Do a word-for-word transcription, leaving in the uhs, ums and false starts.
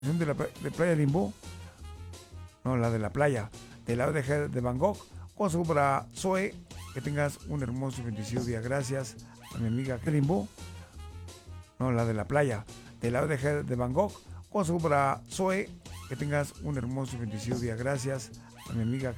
de la de Playa Limbo, no, la de la playa, de la de, de Bangkok, con su para Zoe, que tengas un hermoso y bendecido día. Gracias a mi amiga Limbo, no, la de la playa, de la de, de Bangkok, con su para Zoe, que tengas un hermoso y bendecido día. Gracias a mi amiga